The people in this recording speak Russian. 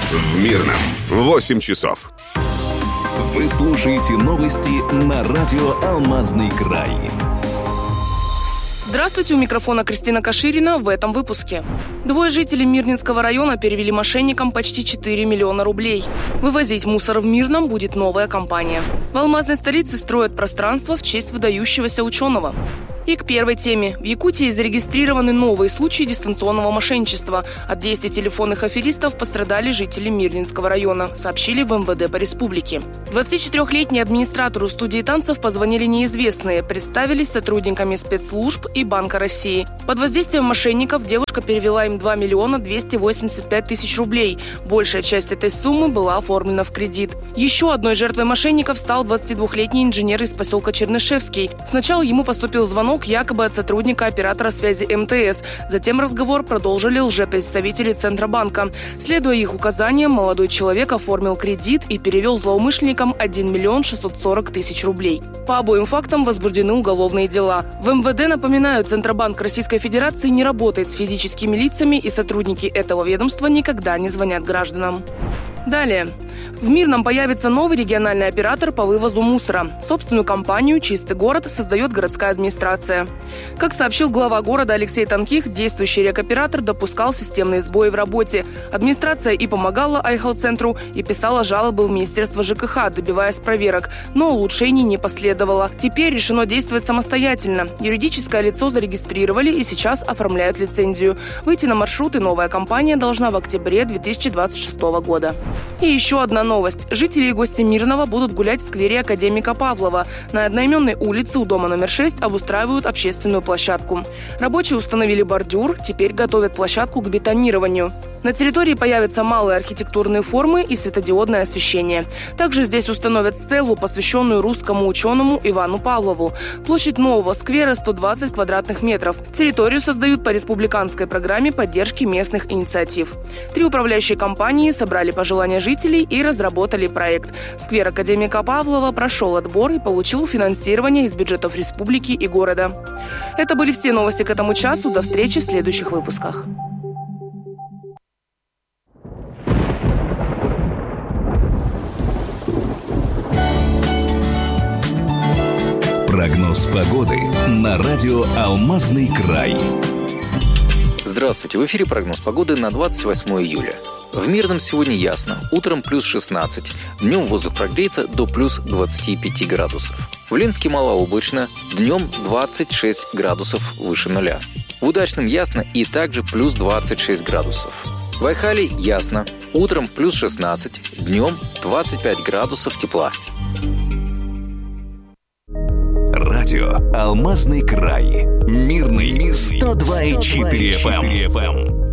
В Мирном 8 часов. Вы слушаете новости на радио «Алмазный край». Здравствуйте, у микрофона Кристина Каширина. В этом выпуске. Двое жителей Мирнинского района перевели мошенникам почти 4 миллиона рублей. Вывозить мусор в Мирном будет новая компания. В алмазной столице строят пространство в честь выдающегося ученого. И к первой теме. В Якутии зарегистрированы новые случаи дистанционного мошенничества. От действий телефонных аферистов пострадали жители Мирнинского района, сообщили в МВД по республике. 24-летний администратору студии танцев позвонили неизвестные, представились сотрудниками спецслужб и Банка России. Под воздействием мошенников девушка перевела им 2 миллиона 285 тысяч рублей. Большая часть этой суммы была оформлена в кредит. Еще одной жертвой мошенников стал 22-летний инженер из поселка Чернышевский. Сначала ему поступил звонок якобы от сотрудника оператора связи МТС. Затем разговор продолжили лжепредставители Центробанка. Следуя их указаниям, молодой человек оформил кредит и перевел злоумышленникам 1 миллион 640 тысяч рублей. По обоим фактам возбуждены уголовные дела. В МВД напоминают, Центробанк Российской Федерации не работает с физическими лицами, и сотрудники этого ведомства никогда не звонят гражданам. Далее. В Мирном появится новый региональный оператор по вывозу мусора. Собственную компанию «Чистый город» создает городская администрация. Как сообщил глава города Алексей Тонких, действующий рекоператор допускал системные сбои в работе. Администрация и помогала Айхал-центру, и писала жалобы в Министерство ЖКХ, добиваясь проверок. Но улучшений не последовало. Теперь решено действовать самостоятельно. Юридическое лицо зарегистрировали и сейчас оформляют лицензию. Выйти на маршруты новая компания должна в октябре 2026 года. И еще одна новость. Жители и гости Мирного будут гулять в сквере академика Павлова. На одноименной улице у дома номер 6 обустраивают общественную площадку. Рабочие установили бордюр, теперь готовят площадку к бетонированию. На территории появятся малые архитектурные формы и светодиодное освещение. Также здесь установят стелу, посвященную русскому ученому Ивану Павлову. Площадь нового сквера 120 квадратных метров. Территорию создают по республиканской программе поддержки местных инициатив. 3 управляющие компании собрали пожелания жителей и разработали проект. Сквер академика Павлова прошел отбор и получил финансирование из бюджетов республики и города. Это были все новости к этому часу. До встречи в следующих выпусках. Прогноз погоды на радио «Алмазный край». Здравствуйте, в эфире прогноз погоды на 28 июля. В Мирном сегодня ясно. Утром плюс 16. Днем воздух прогреется до плюс 25 градусов. В Ленске малооблачно. Днем 26 градусов выше нуля. В Удачном ясно и также плюс 26 градусов. В Айхале ясно. Утром плюс 16. Днем 25 градусов тепла. Радио «Алмазный край». Мирный 102,4 FM.